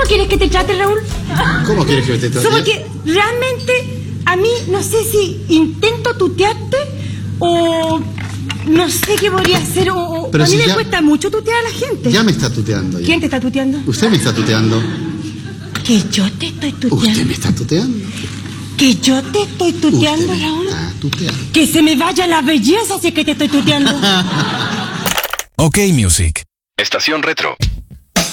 quieres que te trate, Raúl? ¿Cómo quieres que te trate? Porque realmente a mí no sé si intento tutearte o no sé qué podría hacer. Pero a mí si me ya, cuesta mucho tutear a la gente. Ya me está tuteando. Ya. ¿Quién te está tuteando? Usted me está tuteando. Que yo te estoy tuteando. Usted me está tuteando. Que yo te estoy tuteando, Usted me Raúl. está tuteando. Que se me vaya la belleza si es que te estoy tuteando. OK Music. Estación Retro.